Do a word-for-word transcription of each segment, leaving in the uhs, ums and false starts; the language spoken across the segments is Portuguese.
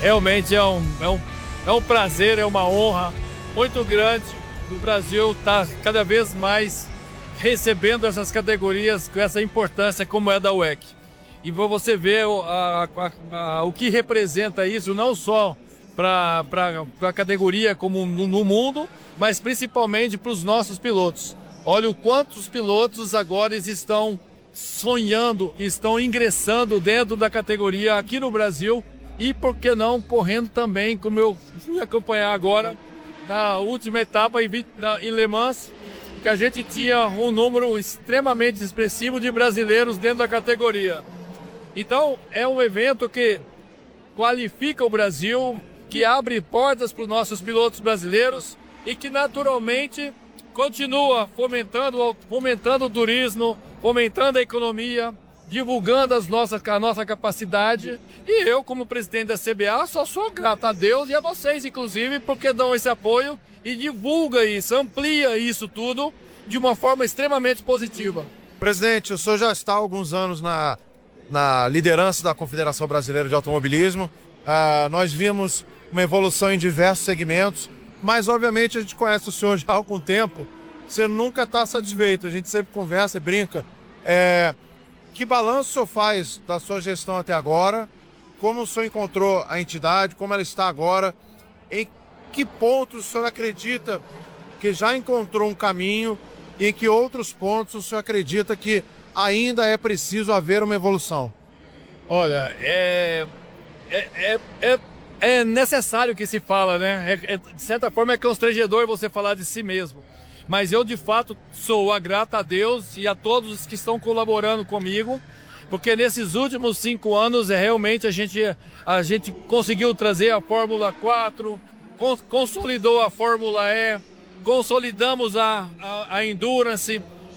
Realmente é um, é um, é um prazer, é uma honra muito grande o Brasil estar cada vez mais recebendo essas categorias com essa importância como é da U E C. E você vê a, a, a, o que representa isso, não só para a categoria como no, no mundo, mas principalmente para os nossos pilotos. Olha o quanto os pilotos agora estão sonhando, estão ingressando dentro da categoria aqui no Brasil e, por que não, correndo também, como eu fui acompanhar agora na última etapa em, em Le Mans, que a gente tinha um número extremamente expressivo de brasileiros dentro da categoria. Então, é um evento que qualifica o Brasil, que abre portas para os nossos pilotos brasileiros e que naturalmente continua fomentando, fomentando o turismo, fomentando a economia, divulgando as nossas, a nossa capacidade. E eu, como presidente da C B A, só sou grato a Deus e a vocês, inclusive, porque dão esse apoio e divulga isso, amplia isso tudo de uma forma extremamente positiva. Presidente, o senhor já está há alguns anos na, na liderança da Confederação Brasileira de Automobilismo. Ah, nós vimos uma evolução em diversos segmentos, mas obviamente a gente conhece o senhor já há algum tempo. Você nunca está satisfeito, a gente sempre conversa e brinca. É, que balanço o senhor faz da sua gestão até agora? Como o senhor encontrou a entidade? Como ela está agora? Em que pontos o senhor acredita que já encontrou um caminho e em que outros pontos o senhor acredita que ainda é preciso haver uma evolução? Olha, é, é, é, é, é necessário que se fala, né? É, é, de certa forma é constrangedor você falar de si mesmo. Mas eu, de fato, sou grato a Deus e a todos que estão colaborando comigo, porque nesses últimos cinco anos, é, realmente, a gente, a gente conseguiu trazer a Fórmula quatro, cons consolidou a Fórmula E, consolidamos a, a, a Endurance,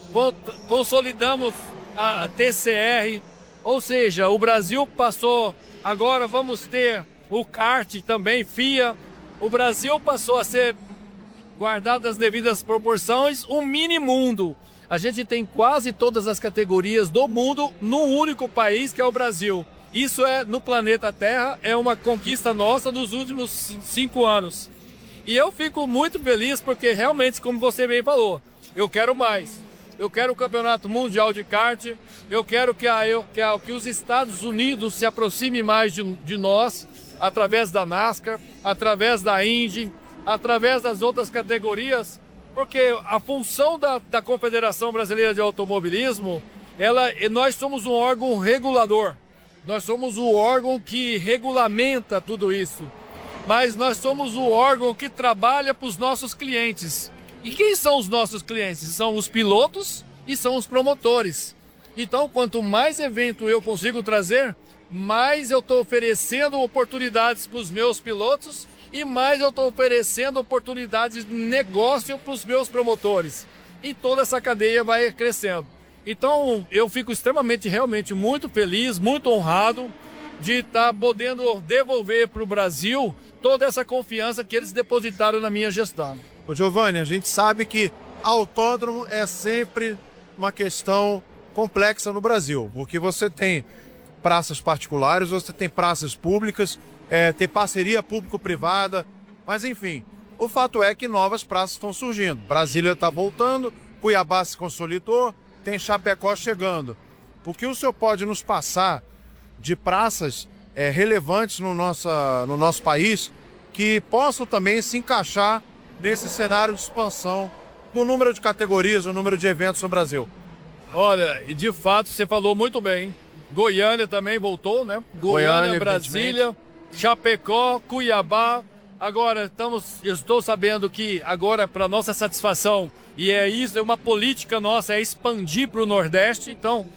consolidamos a T C R, ou seja, o Brasil passou, agora vamos ter o kart também, F I A, o Brasil passou a ser, guardado as devidas proporções, um mini mundo. A gente tem quase todas as categorias do mundo num único país, que é o Brasil. Isso é, no planeta Terra, é uma conquista nossa dos últimos cinco anos. E eu fico muito feliz porque realmente, como você bem falou, eu quero mais. Eu quero o Campeonato Mundial de Kart, eu quero que, a, eu, que, a, que os Estados Unidos se aproximem mais de, de nós, através da NASCAR, através da Indy, através das outras categorias, porque a função da, da Confederação Brasileira de Automobilismo, ela, nós somos um órgão regulador, nós somos o órgão que regulamenta tudo isso, mas nós somos o órgão que trabalha para os nossos clientes. E quem são os nossos clientes? São os pilotos e são os promotores. Então, quanto mais evento eu consigo trazer, mais eu estou oferecendo oportunidades para os meus pilotos e mais eu estou oferecendo oportunidades de negócio para os meus promotores. E toda essa cadeia vai crescendo. Então, eu fico extremamente, realmente muito feliz, muito honrado de estar podendo devolver para o Brasil toda essa confiança que eles depositaram na minha gestão. Ô Giovanni, a gente sabe que autódromo é sempre uma questão complexa no Brasil, porque você tem praças particulares, você tem praças públicas, é, tem parceria público-privada, mas enfim, o fato é que novas praças estão surgindo. Brasília está voltando, Cuiabá se consolidou, tem Chapecó chegando. O que o senhor pode nos passar de praças é, relevantes no, nossa, no nosso país que possam também se encaixar nesse cenário de expansão do número de categorias, o número de eventos no Brasil? Olha, e de fato você falou muito bem. Goiânia também voltou, né? Goiânia, Goiânia Brasília, Chapecó, Cuiabá. Agora estamos, eu estou sabendo que agora, para nossa satisfação, e é isso, é uma política nossa, é expandir para o Nordeste. Então,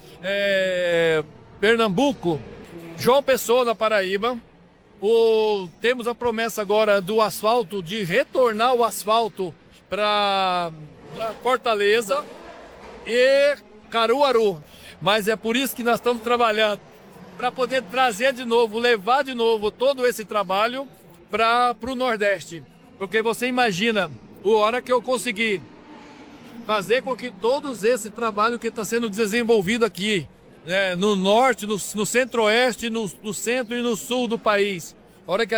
é, Pernambuco, João Pessoa na Paraíba. O, temos a promessa agora do asfalto, de retornar o asfalto para Fortaleza e Caruaru. Mas é por isso que nós estamos trabalhando, para poder trazer de novo, levar de novo todo esse trabalho para o Nordeste. Porque você imagina, a hora que eu conseguir fazer com que todos esse trabalho que está sendo desenvolvido aqui, né, no Norte, no, no Centro-Oeste, no, no Centro e no Sul do país, a hora que